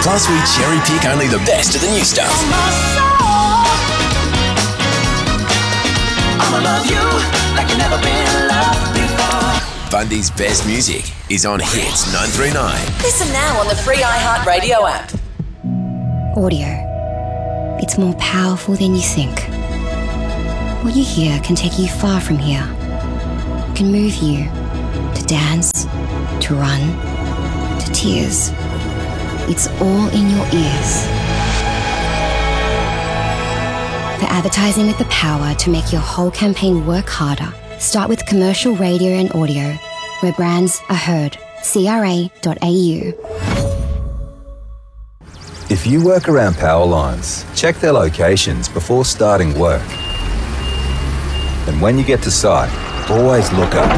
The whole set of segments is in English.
Plus, we cherry pick only the best of the new stuff. I'ma love you like you've never been loved before. Bundy's best music is on Hits 939. Listen now on the free iHeartRadio app. Audio. It's more powerful than you think. What you hear can take you far from here. It can move you to dance, to run, to tears. It's all in your ears. For advertising with the power to make your whole campaign work harder, start with commercial radio and audio, where brands are heard. CRA.au. If you work around power lines, check their locations before starting work. And when you get to site, always look up.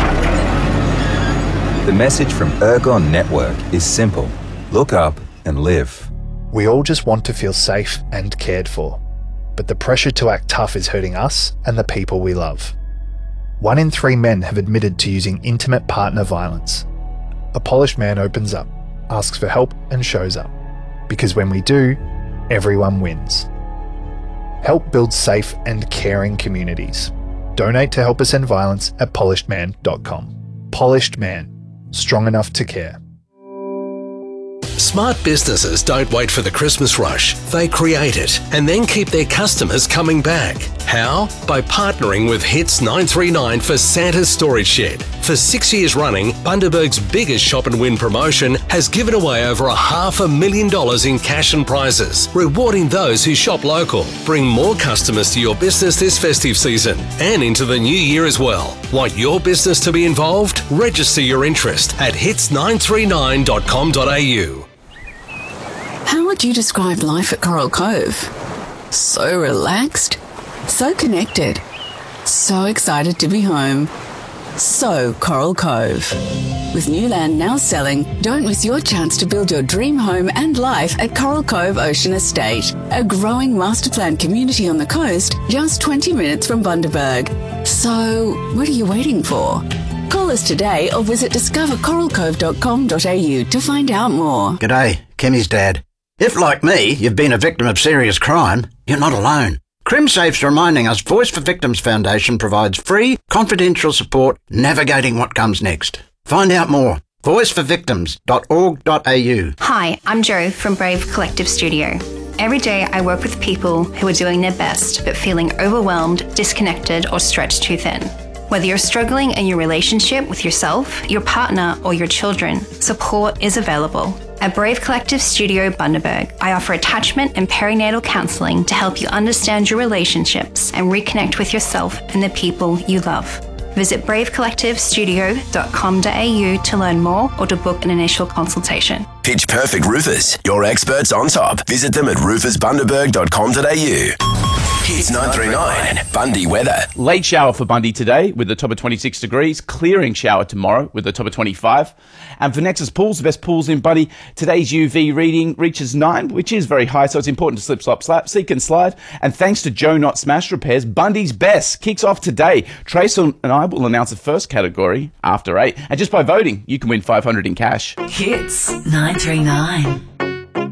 The message from Ergon Network is simple. Look up and live. We all just want to feel safe and cared for, but the pressure to act tough is hurting us and the people we love. 1 in 3 men have admitted to using intimate partner violence. A polished man opens up, asks for help and shows up. Because when we do, everyone wins. Help build safe and caring communities. Donate to Help Us End Violence at polishedman.com. Polished Man. Strong enough to care. Smart businesses don't wait for the Christmas rush. They create it and then keep their customers coming back. How? By partnering with Hits 939 for Santa's Storage Shed. For 6 years running, Bundaberg's biggest shop and win promotion has given away over $500,000 in cash and prizes, rewarding those who shop local. Bring more customers to your business this festive season and into the new year as well. Want your business to be involved? Register your interest at hits939.com.au. How would you describe life at Coral Cove? So relaxed, so connected, so excited to be home. So Coral Cove. With new land now selling, don't miss your chance to build your dream home and life at Coral Cove Ocean Estate, a growing master planned community on the coast just 20 minutes from Bundaberg. So what are you waiting for? Call us today or visit discovercoralcove.com.au to find out more. G'day, Kemi's dad. If, like me, you've been a victim of serious crime, you're not alone. CrimSafe's reminding us Voice for Victims Foundation provides free, confidential support navigating what comes next. Find out more. voiceforvictims.org.au. Hi, I'm Jo from Brave Collective Studio. Every day I work with people who are doing their best but feeling overwhelmed, disconnected or stretched too thin. Whether you're struggling in your relationship with yourself, your partner or your children, support is available. At Brave Collective Studio Bundaberg, I offer attachment and perinatal counselling to help you understand your relationships and reconnect with yourself and the people you love. Visit bravecollectivestudio.com.au to learn more or to book an initial consultation. Pitch Perfect Roofers, your experts on top. Visit them at roofersbundaberg.com.au. Hits 939, Bundy weather. Late shower for Bundy today with a top of 26 degrees. Clearing shower tomorrow with a top of 25. And for Nexus Pools, the best pools in Bundy, today's UV reading reaches 9, which is very high, so it's important to slip, slop, slap, seek and slide. And thanks to Joe Knott Smash Repairs, Bundy's Best kicks off today. Trace and I will announce the first category after 8. And just by voting, you can win $500 in cash. Hits 939.